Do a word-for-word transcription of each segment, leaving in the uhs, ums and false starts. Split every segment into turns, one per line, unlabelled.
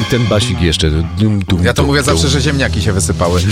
ten basik jeszcze. Dum, dum,
Ja to
dum,
mówię
dum.
zawsze, że ziemniaki się wysypały.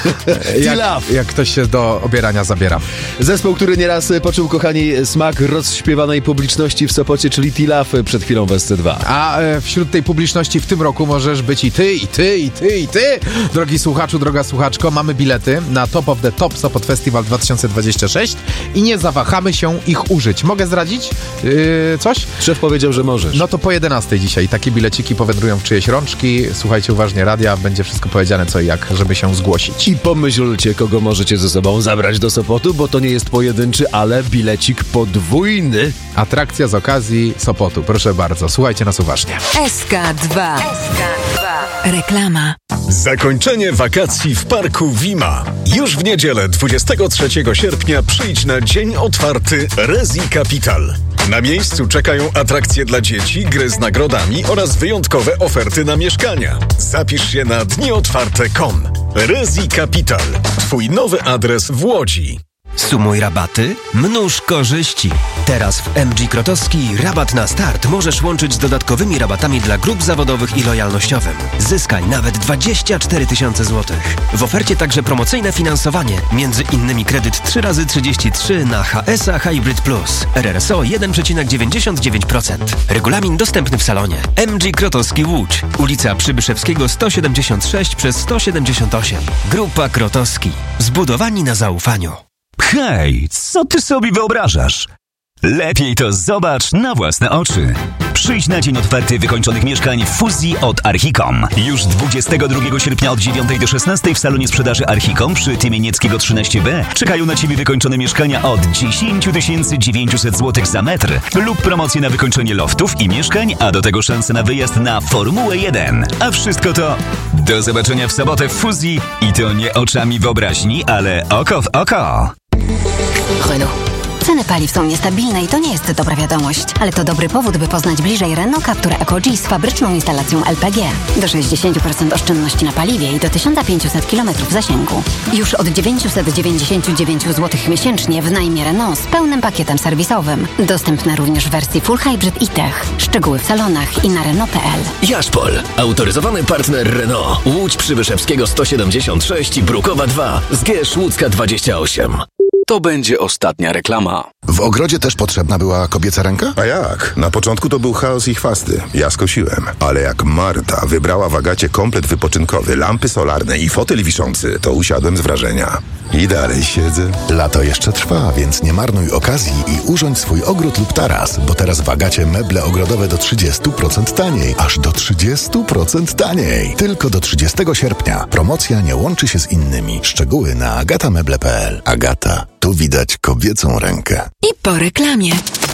jak, jak ktoś się do obierania zabiera.
Zespół, który nieraz poczuł, kochani, smak rozśpiewanej publiczności w Sopocie, czyli Tilaf, przed chwilą w S C dwa.
A e, wśród tej publiczności w tym roku możesz być i ty, i ty, i ty, i ty. Drogi słuchaczu, droga słuchaczko, mamy bilety na Top of the Top Sopot Festival dwa tysiące dwadzieścia sześć i nie zawahamy się ich użyć. Mogę zdradzić yy, coś?
Szef powiedział, że możesz.
No to po jedenastej dzisiaj takie bileciki powędrują w czyjeś rączki. Słuchajcie uważnie radia, będzie wszystko powiedziane co i jak, żeby się zgłosić.
I pomyślcie, kogo możecie ze sobą zabrać do Sopotu, bo to nie jest pojedynczy, ale bilecik podwójny.
Atrakcja z okazji Sopotu, proszę bardzo, słuchajcie nas uważnie.
S K dwa. S K dwa. Reklama.
Zakończenie wakacji w Parku Wima. Już w niedzielę dwudziestego trzeciego sierpnia przyjdź na dzień otwarty Rezi Capital. Na miejscu czekają atrakcje dla dzieci, gry z nagrodami oraz wyjątkowe oferty na mieszkania. Zapisz się na dni otwarte kropka com. Rezi Capital. Twój nowy adres w Łodzi.
Sumuj rabaty, mnóż korzyści. Teraz w M G Krotowski rabat na start możesz łączyć z dodatkowymi rabatami dla grup zawodowych i lojalnościowym. Zyskaj nawet dwadzieścia cztery tysiące złotych. W ofercie także promocyjne finansowanie, między innymi kredyt trzy razy trzydzieści trzy na H S A Hybrid Plus, R R S O jeden przecinek dziewięćdziesiąt dziewięć procent. Regulamin dostępny w salonie. M G Krotowski Łódź, ulica Przybyszewskiego sto siedemdziesiąt sześć przez sto siedemdziesiąt osiem. Grupa Krotowski. Zbudowani na zaufaniu.
Hej, co ty sobie wyobrażasz? Lepiej to zobacz na własne oczy. Przyjdź na dzień otwarty wykończonych mieszkań w fuzji od Archicom. Już dwudziestego drugiego sierpnia od dziewiątej do szesnastej w salonie sprzedaży Archicom przy Tymienieckiego trzynaście B czekają na Ciebie wykończone mieszkania od dziesięć tysięcy dziewięćset złotych za metr lub promocje na wykończenie loftów i mieszkań, a do tego szanse na wyjazd na Formułę jeden. A wszystko to do zobaczenia w sobotę w fuzji i to nie oczami wyobraźni, ale oko w oko.
Renault. Ceny paliw są niestabilne i to nie jest dobra wiadomość, ale to dobry powód, by poznać bliżej Renault Captur Eco-G z fabryczną instalacją L P G. Do sześćdziesiąt procent oszczędności na paliwie i do tysiąc pięćset kilometrów zasięgu. Już od dziewięćset dziewięćdziesiąt dziewięć złotych miesięcznie w najmie Renault z pełnym pakietem serwisowym. Dostępne również w wersji Full Hybrid i Tech. Szczegóły w salonach i na Renault kropka p l.
Jaszpol, autoryzowany partner Renault. Łódź Przybyszewskiego sto siedemdziesiąt sześć i Brukowa dwa. Zgierz Łódzka dwadzieścia osiem.
To będzie ostatnia reklama.
W ogrodzie też potrzebna była kobieca ręka?
A jak? Na początku to był chaos i chwasty. Ja skosiłem. Ale jak Marta wybrała w Agacie komplet wypoczynkowy, lampy solarne i fotel wiszący, to usiadłem z wrażenia. I dalej siedzę.
Lato jeszcze trwa, więc nie marnuj okazji i urządź swój ogród lub taras, bo teraz w Agacie meble ogrodowe do trzydzieści procent taniej. Aż do trzydzieści procent taniej. Tylko do trzydziestego sierpnia. Promocja nie łączy się z innymi. Szczegóły na agata meble kropka p l. Agata. Tu widać kobiecą rękę.
I po reklamie.